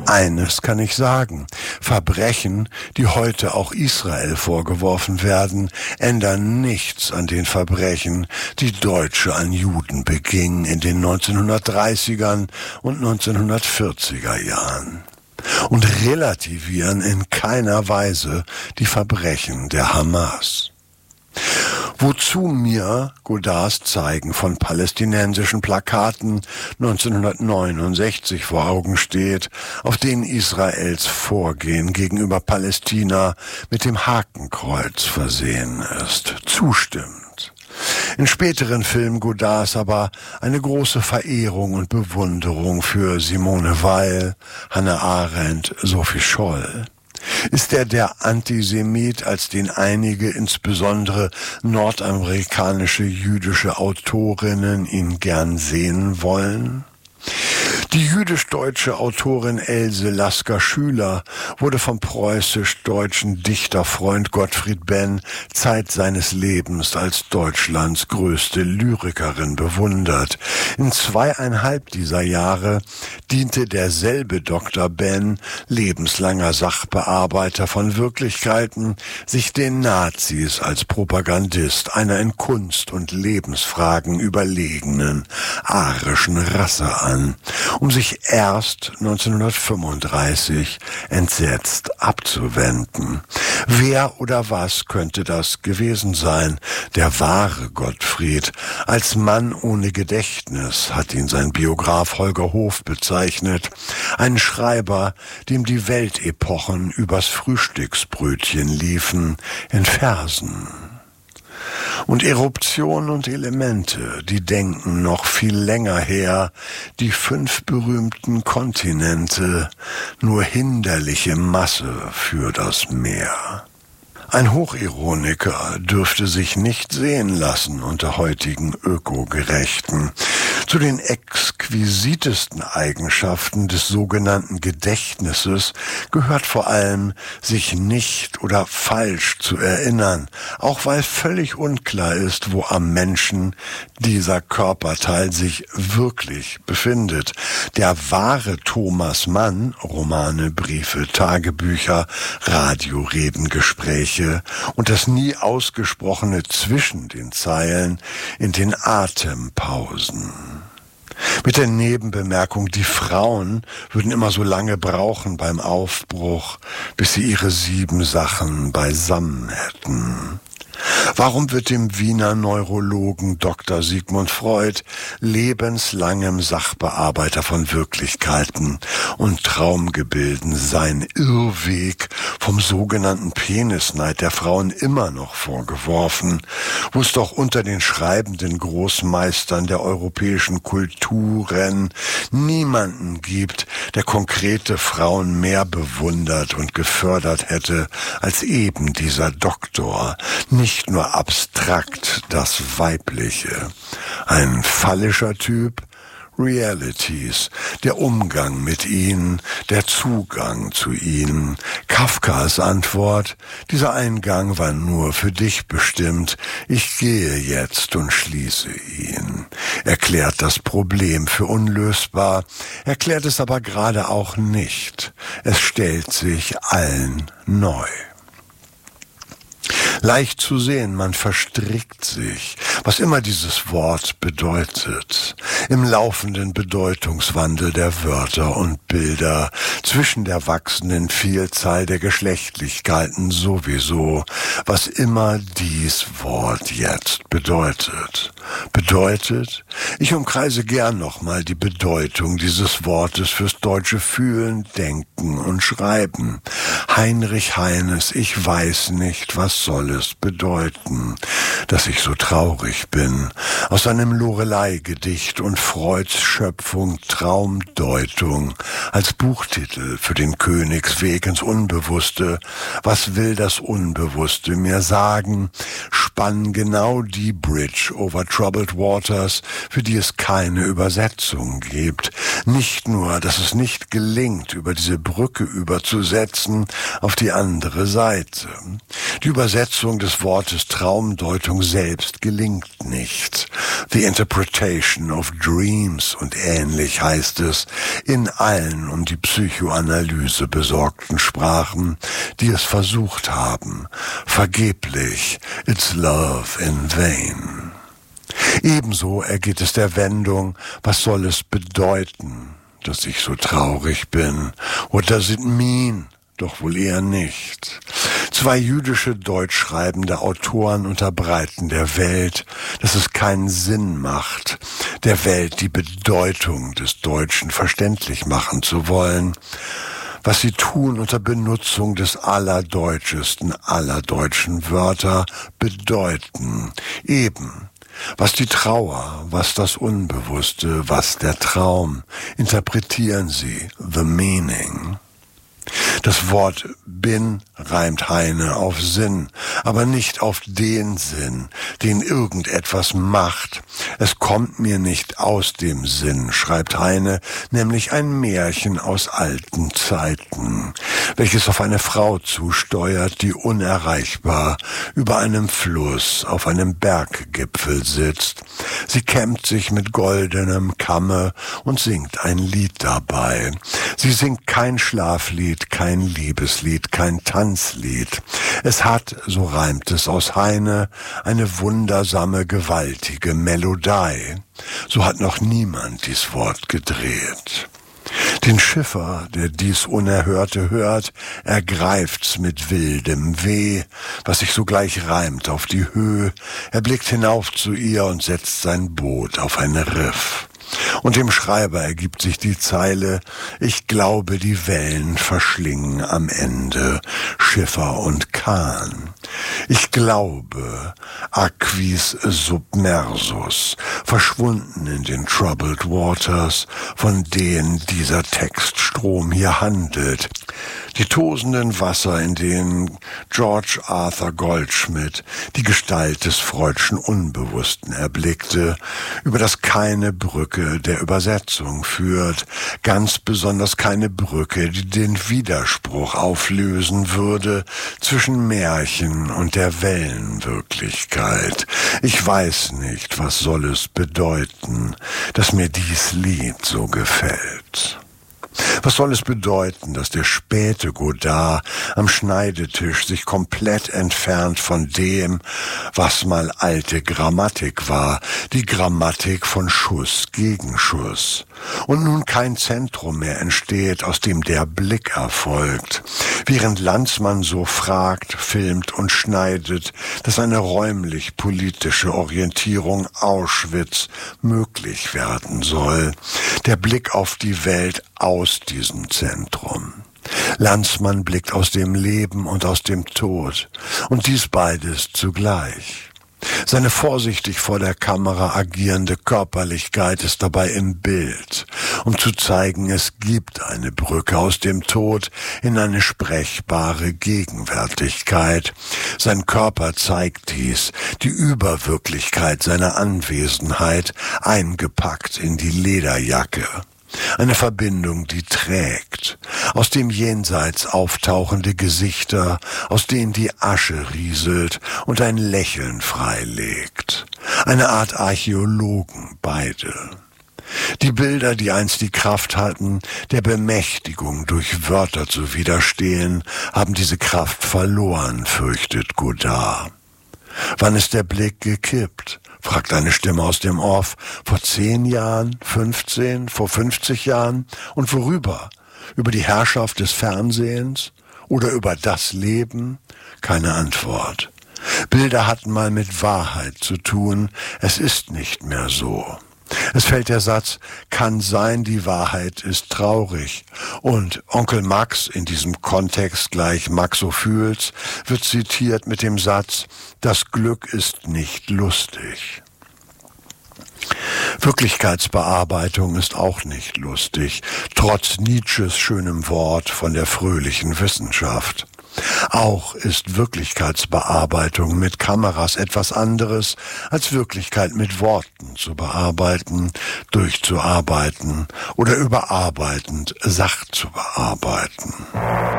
Eines kann ich sagen: Verbrechen, die heute auch Israel vorgeworfen werden, ändern nichts an den Verbrechen, die Deutsche an Juden begingen in den 1930er und 1940er Jahren. Und relativieren in keiner Weise die Verbrechen der Hamas. Wozu mir Godards Zeigen von palästinensischen Plakaten 1969 vor Augen steht, auf denen Israels Vorgehen gegenüber Palästina mit dem Hakenkreuz versehen ist, zustimmt. In späteren Filmen Godards aber eine große Verehrung und Bewunderung für Simone Weil, Hannah Arendt, Sophie Scholl. Ist er der Antisemit, als den einige, insbesondere nordamerikanische jüdische Autorinnen, ihn gern sehen wollen? Die jüdisch-deutsche Autorin Else Lasker-Schüler wurde vom preußisch-deutschen Dichterfreund Gottfried Benn Zeit seines Lebens als Deutschlands größte Lyrikerin bewundert. In 2,5 dieser Jahre diente derselbe Dr. Benn, lebenslanger Sachbearbeiter von Wirklichkeiten, sich den Nazis als Propagandist einer in Kunst und Lebensfragen überlegenen arischen Rasse an, um sich erst 1935 entsetzt abzuwenden. Wer oder was könnte das gewesen sein? Der wahre Gottfried. Als Mann ohne Gedächtnis hat ihn sein Biograf Holger Hof bezeichnet. Ein Schreiber, dem die Weltepochen übers Frühstücksbrötchen liefen, in Versen. Und Eruption und Elemente, die denken noch viel länger her, die 5 berühmten Kontinente, nur hinderliche Masse für das Meer. Ein Hochironiker dürfte sich nicht sehen lassen unter heutigen Ökogerechten. Zu den exquisitesten Eigenschaften des sogenannten Gedächtnisses gehört vor allem, sich nicht oder falsch zu erinnern, auch weil völlig unklar ist, wo am Menschen dieser Körperteil sich wirklich befindet. Der wahre Thomas Mann, Romane, Briefe, Tagebücher, Radioreden, Gespräche und das nie ausgesprochene zwischen den Zeilen in den Atempausen. Mit der Nebenbemerkung, die Frauen würden immer so lange brauchen beim Aufbruch, bis sie ihre 7 Sachen beisammen hätten. Warum wird dem Wiener Neurologen Dr. Sigmund Freud, lebenslangem Sachbearbeiter von Wirklichkeiten und Traumgebilden, sein Irrweg vom sogenannten Penisneid der Frauen immer noch vorgeworfen, wo es doch unter den schreibenden Großmeistern der europäischen Kulturen niemanden gibt, der konkrete Frauen mehr bewundert und gefördert hätte als eben dieser Doktor, nicht nur abstrakt das Weibliche. Ein phallischer Typ, Realities, der Umgang mit ihnen, der Zugang zu ihnen. Kafkas Antwort: Dieser Eingang war nur für dich bestimmt, ich gehe jetzt und schließe ihn. Erklärt das Problem für unlösbar, erklärt es aber gerade auch nicht. Es stellt sich allen neu. Leicht zu sehen, man verstrickt sich, was immer dieses Wort bedeutet, im laufenden Bedeutungswandel der Wörter und Bilder, zwischen der wachsenden Vielzahl der Geschlechtlichkeiten sowieso, was immer dies Wort jetzt bedeutet. Bedeutet, ich umkreise gern nochmal die Bedeutung dieses Wortes fürs deutsche Fühlen, Denken und Schreiben. Heinrich Heines, ich weiß nicht, was soll es bedeuten, dass ich so traurig bin. Aus seinem Lorelei-Gedicht und Freuds Schöpfung Traumdeutung als Buchtitel für den Königsweg ins Unbewusste. Was will das Unbewusste mir sagen? Spann genau die Bridge over troubled waters, für die es keine Übersetzung gibt. Nicht nur, dass es nicht gelingt, über diese Brücke überzusetzen auf die andere Seite. Die Übersetzung des Wortes Traumdeutung selbst gelingt nicht. The Interpretation of Dreams und ähnlich heißt es in allen um die Psychoanalyse besorgten Sprachen, die es versucht haben. Vergeblich, it's love in vain. Ebenso ergeht es der Wendung, was soll es bedeuten, dass ich so traurig bin? What does it mean? Doch wohl eher nicht. Zwei jüdische deutschschreibende Autoren unterbreiten der Welt, dass es keinen Sinn macht, der Welt die Bedeutung des Deutschen verständlich machen zu wollen. Was sie tun unter Benutzung des allerdeutschesten aller deutschen Wörter bedeuten. Eben. Was die Trauer, was das Unbewusste, was der Traum, interpretieren sie, the meaning. Das Wort bin reimt Heine auf Sinn, aber nicht auf den Sinn, den irgendetwas macht. Es kommt mir nicht aus dem Sinn, schreibt Heine, nämlich ein Märchen aus alten Zeiten, welches auf eine Frau zusteuert, die unerreichbar über einem Fluss auf einem Berggipfel sitzt. Sie kämmt sich mit goldenem Kamme und singt ein Lied dabei. Sie singt kein Schlaflied, kein Liebeslied, kein Tanzlied. Es hat, so reimt es aus Heine, eine wundersame, gewaltige Melodie. So hat noch niemand dies Wort gedreht. Den Schiffer, der dies Unerhörte hört, ergreift's mit wildem Weh, was sich sogleich reimt auf die Höhe. Er blickt hinauf zu ihr und setzt sein Boot auf ein Riff. Und dem Schreiber ergibt sich die Zeile, ich glaube, die Wellen verschlingen am Ende Schiffer und Kahn. Ich glaube, aquis submersus, verschwunden in den troubled waters, von denen dieser Textstrom hier handelt. Die tosenden Wasser, in denen George Arthur Goldschmidt die Gestalt des freudschen Unbewussten erblickte, über das keine Brücke der Übersetzung führt, ganz besonders keine Brücke, die den Widerspruch auflösen würde zwischen Märchen und der Wellenwirklichkeit. Ich weiß nicht, was soll es bedeuten, dass mir dies Lied so gefällt. Was soll es bedeuten, dass der späte Godard am Schneidetisch sich komplett entfernt von dem, was mal alte Grammatik war, die Grammatik von Schuss gegen Schuss, und nun kein Zentrum mehr entsteht, aus dem der Blick erfolgt, während Landsmann so fragt, filmt und schneidet, dass eine räumlich-politische Orientierung Auschwitz möglich werden soll, der Blick auf die Welt aus diesem Zentrum. Landsmann blickt aus dem Leben und aus dem Tod, und dies beides zugleich. Seine vorsichtig vor der Kamera agierende Körperlichkeit ist dabei im Bild, um zu zeigen, es gibt eine Brücke aus dem Tod in eine sprechbare Gegenwärtigkeit. Sein Körper zeigt dies, die Überwirklichkeit seiner Anwesenheit, eingepackt in die Lederjacke. Eine Verbindung, die trägt, aus dem Jenseits auftauchende Gesichter, aus denen die Asche rieselt und ein Lächeln freilegt. Eine Art Archäologen, beide. Die Bilder, die einst die Kraft hatten, der Bemächtigung durch Wörter zu widerstehen, haben diese Kraft verloren, fürchtet Godard. Wann ist der Blick gekippt? Fragt eine Stimme aus dem Off. Vor 10 Jahren, 15, vor 50 Jahren? Und worüber? Über die Herrschaft des Fernsehens? Oder über das Leben? Keine Antwort. Bilder hatten mal mit Wahrheit zu tun. Es ist nicht mehr so. Es fällt der Satz, kann sein, die Wahrheit ist traurig. Und Onkel Max, in diesem Kontext gleich Maxophyls, wird zitiert mit dem Satz, das Glück ist nicht lustig. Wirklichkeitsbearbeitung ist auch nicht lustig, trotz Nietzsches schönem Wort von der fröhlichen Wissenschaft. Auch ist Wirklichkeitsbearbeitung mit Kameras etwas anderes, als Wirklichkeit mit Worten zu bearbeiten, durchzuarbeiten oder überarbeitend Sach zu bearbeiten.